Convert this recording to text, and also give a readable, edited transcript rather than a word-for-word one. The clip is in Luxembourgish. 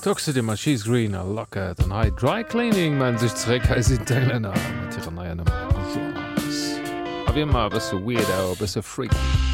Toxe de Machis Green a locket an hai Dry Cleaning man sich zréck ha Italienner mat neier. A wie immer bisse weird a bisse freak.